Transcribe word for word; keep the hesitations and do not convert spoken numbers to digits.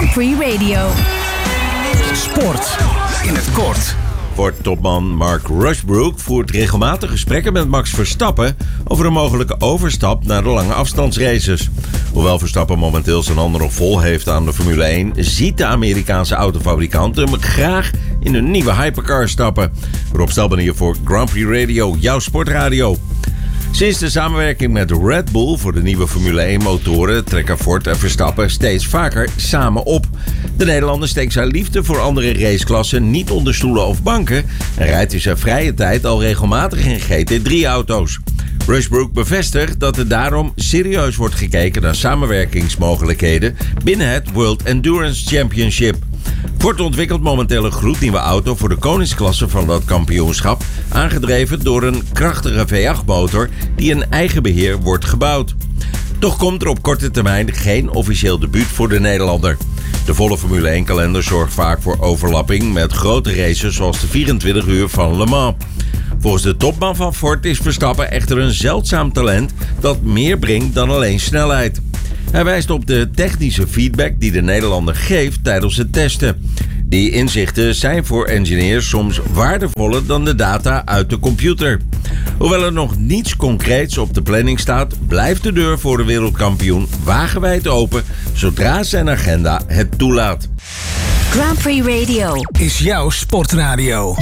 Grand Prix Radio. Sport in het kort. Ford-topman Mark Rushbrook voert regelmatig gesprekken met Max Verstappen over een mogelijke overstap naar de lange afstandsraces. Hoewel Verstappen momenteel zijn handen nog vol heeft aan de Formule één, ziet de Amerikaanse autofabrikant hem graag in een nieuwe hypercar stappen. Rob Stelben hier voor Grand Prix Radio, jouw sportradio. Sinds de samenwerking met Red Bull voor de nieuwe Formule één motoren trekken Ford en Verstappen steeds vaker samen op. De Nederlander steekt zijn liefde voor andere raceklassen niet onder stoelen of banken en rijdt in zijn vrije tijd al regelmatig in G T drie auto's. Rushbrook bevestigt dat er daarom serieus wordt gekeken naar samenwerkingsmogelijkheden binnen het World Endurance Championship. Ford ontwikkelt momenteel een gloednieuwe auto voor de koningsklasse van dat kampioenschap, aangedreven door een krachtige V acht motor die in eigen beheer wordt gebouwd. Toch komt er op korte termijn geen officieel debuut voor de Nederlander. De volle Formule één kalender zorgt vaak voor overlapping met grote races zoals de vierentwintig uur van Le Mans. Volgens de topman van Ford is Verstappen echter een zeldzaam talent dat meer brengt dan alleen snelheid. Hij wijst op de technische feedback die de Nederlander geeft tijdens het testen. Die inzichten zijn voor engineers soms waardevoller dan de data uit de computer. Hoewel er nog niets concreets op de planning staat, blijft de deur voor de wereldkampioen wagenwijd open zodra zijn agenda het toelaat. Grand Prix Radio Is jouw sportradio.